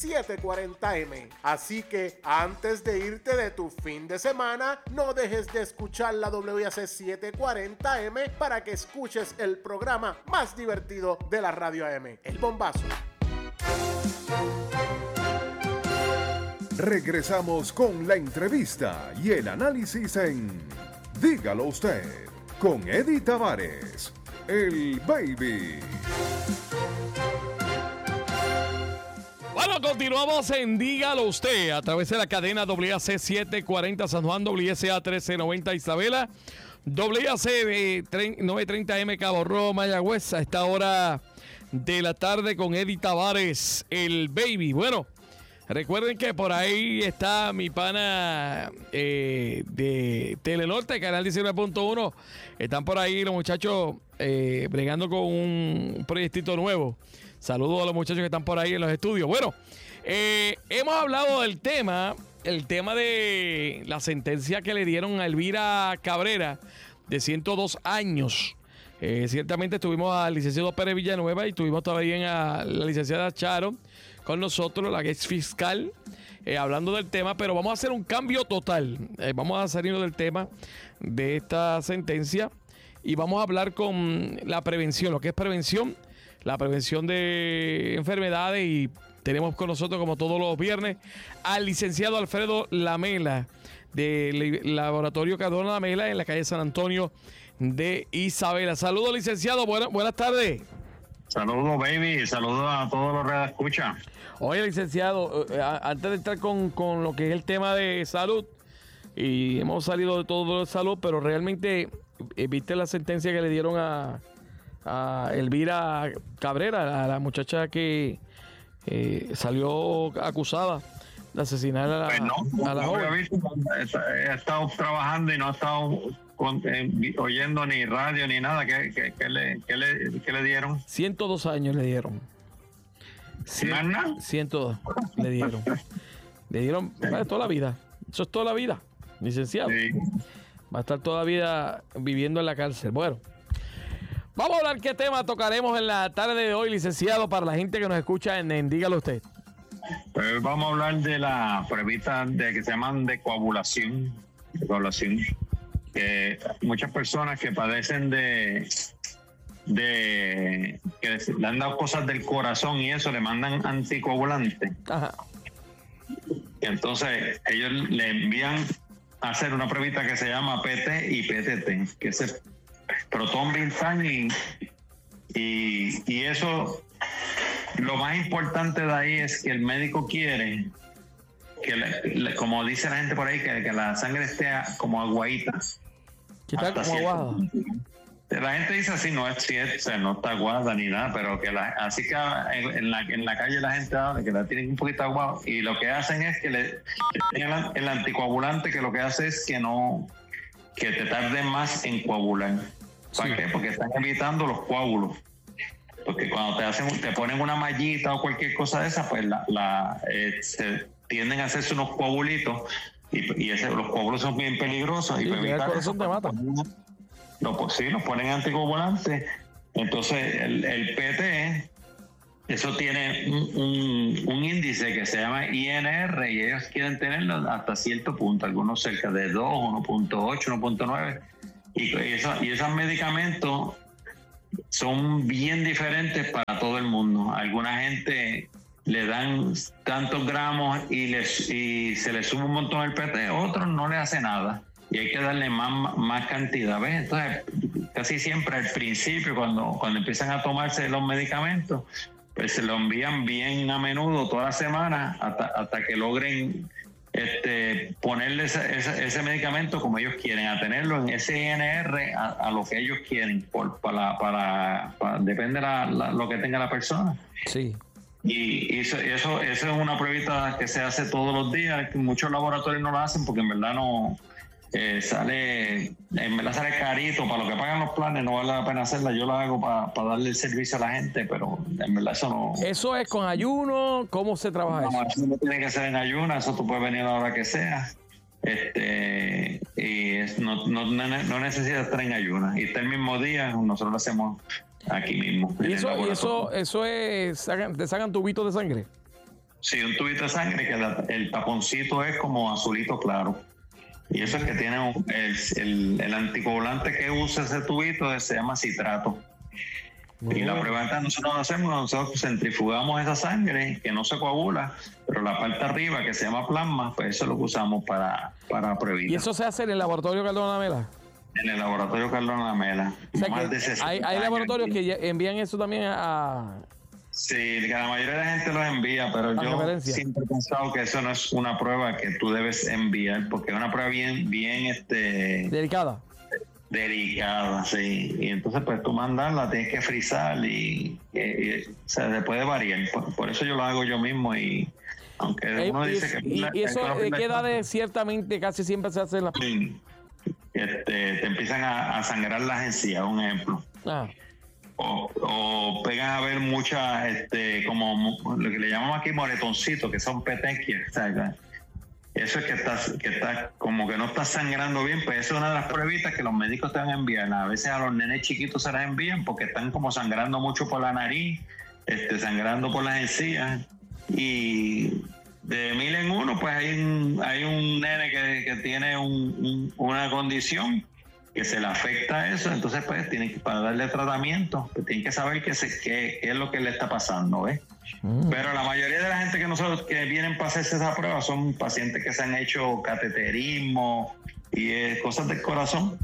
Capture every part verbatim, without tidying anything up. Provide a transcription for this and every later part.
setecientos cuarenta eme. Así que antes de irte de tu fin de semana, no dejes de escuchar la W A C setecientos cuarenta eme para que escuches el programa más divertido de la radio A M, El Bombazo. Regresamos con la entrevista y el análisis en Dígalo Usted, con Eddie Tavares, el Baby. Bueno, continuamos en Dígalo Usted a través de la cadena W A C setecientos cuarenta San Juan, W S A trece noventa Isabela, W A C novecientos treinta eme Cabo Rojo, Mayagüez, a esta hora de la tarde con Eddie Tavares, el Baby. Bueno, recuerden que por ahí está mi pana eh, de Telenorte, Canal diecinueve punto uno. Están por ahí los muchachos eh, bregando con un proyectito nuevo. Saludos a los muchachos que están por ahí en los estudios. Bueno, eh, hemos hablado del tema, el tema de la sentencia que le dieron a Elvira Cabrera de ciento dos años. Eh, ciertamente estuvimos al licenciado Pérez Villanueva y tuvimos también a la licenciada Charo con nosotros, la ex fiscal, eh, hablando del tema, pero vamos a hacer un cambio total. Eh, vamos a salir del tema de esta sentencia y vamos a hablar con la prevención, lo que es prevención, la prevención de enfermedades, y tenemos con nosotros, como todos los viernes, al licenciado Alfredo Lamela del Laboratorio Cardona Lamela en la calle San Antonio de Isabela. Saludos, licenciado, buenas, buenas tardes. Saludos, baby, saludos a todos los que escuchan. Oye, licenciado, eh, antes de entrar con, con lo que es el tema de salud, y hemos salido de todo de salud, pero realmente eh, viste la sentencia que le dieron a, a Elvira Cabrera, a la muchacha que eh, salió acusada de asesinar a la, pues no, a la no joven. había visto, he estado trabajando y no he estado con, eh, oyendo ni radio ni nada. ¿Qué, qué, qué le, qué le, qué le dieron? ciento dos años le dieron. ¿Más nada? ciento dos le dieron. Le dieron vale, toda la vida. Eso es toda la vida, licenciado. Sí. Va a estar toda la vida viviendo en la cárcel. Bueno, vamos a hablar qué tema tocaremos en la tarde de hoy, licenciado, para la gente que nos escucha en, en Dígalo Usted. Pues vamos a hablar de la pruebita de que se llaman de coagulación. De coagulación. Que muchas personas que padecen de de que le han dado cosas del corazón y eso, le mandan anticoagulantes. Ajá. Y entonces ellos le envían a hacer una pruebita que se llama P T y P T T, que es el proton Bintan, y, y, y eso, lo más importante de ahí es que el médico quiere que, le, le, como dice la gente por ahí, que, que la sangre esté como aguadita. ¿Qué tal como aguada? La gente dice así, no es cierto, no está aguada ni nada, pero que la, así que en, en, la, en la calle la gente habla que la tienen un poquito aguada, y lo que hacen es que le, el, el anticoagulante, que lo que hace es que no, que te tarde más en coagular. ¿Para sí. qué? Porque están evitando los coágulos. Porque cuando te hacen, te ponen una mallita o cualquier cosa de esa, pues la, la eh, se tienden a hacerse unos coagulitos, y, y ese, los coágulos son bien peligrosos. Sí, y para evitar el corazón te mata. No, pues sí, nos ponen anticoagulantes. Entonces el, el P T, eso tiene un, un, un índice que se llama I N R, y ellos quieren tenerlo hasta cierto punto, algunos cerca de dos, uno punto ocho, uno punto nueve, y, y, eso, y esos medicamentos son bien diferentes para todo el mundo. A alguna gente le dan tantos gramos y, les, y se le sube un montón el P T, a otros no le hace nada. Y hay que darle más, más cantidad, ¿ves? Entonces, casi siempre al principio, cuando, cuando empiezan a tomarse los medicamentos, pues se lo envían bien a menudo, toda la semana, hasta, hasta que logren este, ponerle ese, ese, ese medicamento como ellos quieren, a tenerlo en ese I N R a, a lo que ellos quieren, por, para, para, para depende la, la, lo que tenga la persona. Sí. Y eso, eso, eso es una pruebita que se hace todos los días. Muchos laboratorios no lo hacen porque en verdad no... Eh, sale, en verdad sale carito para lo que pagan los planes, no vale la pena hacerla. Yo la hago para pa darle el servicio a la gente, pero en verdad eso no. ¿Eso es con ayuno? ¿Cómo se trabaja no, eso? Eso no tiene que ser en ayuno, eso tú puedes venir a la hora que sea. Este, y es, no, no, no necesita estar en ayuno. Y está el mismo día, nosotros lo hacemos aquí mismo. ¿Y eso, y eso, eso es, sacan, te sacan tubitos de sangre? Sí, un tubito de sangre que la, el taponcito es como azulito claro. Y eso es que tiene un, el, el, el anticoagulante que usa ese tubito se llama citrato. Muy y bien. La prueba que nosotros hacemos, nosotros centrifugamos esa sangre que no se coagula, pero la parte arriba que se llama plasma, pues eso es lo que usamos para, para pruebita. ¿Y eso se hace en el laboratorio Cardona Lamela? En el laboratorio Cardona Lamela. O sea más de hay, hay laboratorios aquí que envían eso también a... Sí, la mayoría de la gente los envía, pero yo siempre he pensado que eso no es una prueba que tú debes enviar, porque es una prueba bien, bien, este... delicada. Delicada, sí. Y entonces, pues tú mandarla, tienes que frizar y, y, y o sea, se puede variar. Por, por eso yo lo hago yo mismo y aunque eh, uno dice que... Y, y eso queda de ciertamente, casi siempre se hace en la... Sí. Este, te empiezan a, a sangrar las encías, un ejemplo. Ah. O, o pegan a ver muchas, este, como lo que le llamamos aquí moretoncitos, que son petequias, ¿sabes? Eso es que estás, que está como que no está sangrando bien, pues eso es una de las pruebitas que los médicos te van a enviar. A veces a los nenes chiquitos se las envían porque están como sangrando mucho por la nariz, este, sangrando por las encías. Y de mil en uno, pues hay un, hay un nene que, que tiene un, un, una condición que se le afecta eso, entonces pues tienen que, para darle tratamiento, pues tienen que saber qué, se, qué, qué es lo que le está pasando, ¿ves? Mm. Pero la mayoría de la gente que nosotros que vienen para hacerse esa prueba son pacientes que se han hecho cateterismo y eh, cosas del corazón,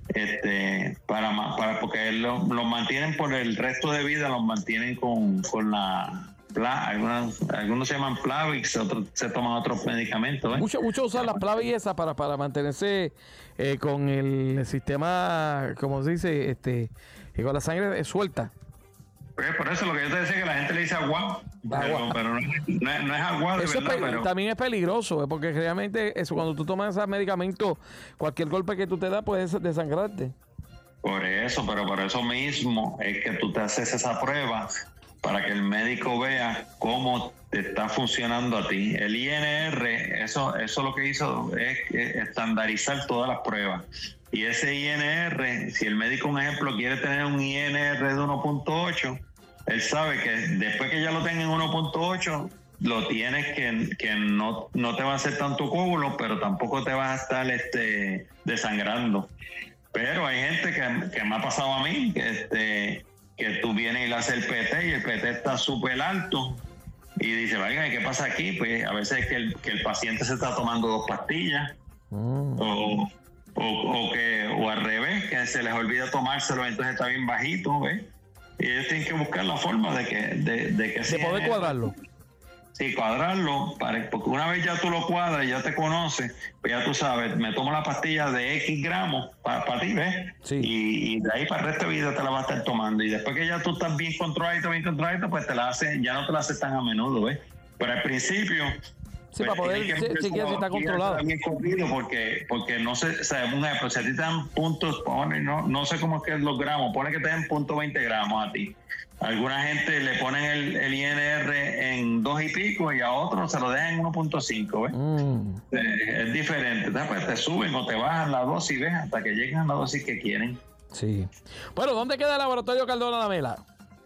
este, para, para porque los lo mantienen por el resto de vida, los mantienen con, con la... Algunos, algunos se llaman Plavix, otros se toman otros medicamentos. ¿eh? Muchos mucho usan las Plavix esa para, para mantenerse eh, con el sistema, como se dice, este, y con la sangre suelta. Pues por eso lo que yo te decía, que la gente le dice agua, pero, pero no, no, es, no es agua de eso verdad. Es pero... También es peligroso, porque realmente eso, cuando tú tomas esos medicamentos, cualquier golpe que tú te das puede desangrarte. Por eso, pero por eso mismo es que tú te haces esa prueba para que el médico vea cómo te está funcionando a ti. El I N R, eso, eso lo que hizo es estandarizar todas las pruebas. Y ese I N R, si el médico, un ejemplo, quiere tener un I N R de uno punto ocho, él sabe que después que ya lo tenga en uno punto ocho, lo tienes que, que no, no te va a hacer tanto coágulo, pero tampoco te vas a estar este, desangrando. Pero hay gente que, que me ha pasado a mí, que este... que tú vienes y le haces el P T y el P T está súper alto y dice, oiga, ¿qué pasa aquí? Pues a veces es que el, que el paciente se está tomando dos pastillas mm. o, o, o que o al revés, que se les olvida tomárselo, entonces está bien bajito, ¿ves? Y ellos tienen que buscar la forma de que de, de que de poder cuadrarlo. Sí, cuadrarlo, para, porque una vez ya tú lo cuadras y ya te conoces, pues ya tú sabes, me tomo la pastilla de X gramos para pa ti, ¿ves? Sí. Y, y de ahí para el resto de vida te la vas a estar tomando. Y después que ya tú estás bien controladito, bien controladito, pues te la haces, ya no te la haces tan a menudo, ¿ves? Pero al principio... Sí, pues, para poder, si, si quieres estar controlado. Bien corrido porque, porque no sé, o sea, un ejemplo, si a ti te dan puntos, pone, no, no sé cómo es que es los gramos, pone que te den punto veinte gramos a ti. Alguna gente le ponen el, el I N R en dos y pico y a otros se lo dejan en uno punto cinco, ¿ves? Mm. Eh, es diferente. Entonces, pues te suben o te bajan la dosis, ¿ves? Hasta que lleguen a la dosis que quieren. Sí. Bueno, ¿dónde queda el laboratorio Cardona Lamela?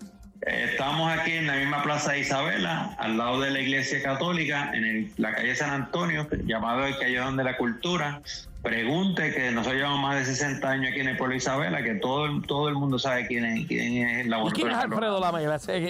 Eh, estamos aquí en la misma Plaza de Isabela, al lado de la Iglesia Católica, en el, la calle San Antonio, llamado el Callejón de la Cultura. Pregunte, que nosotros llevamos más de sesenta años aquí en el pueblo de Isabela, que todo, todo el mundo sabe quién es, quién es el laboratorio. ¿Y quién es Alfredo Lamela?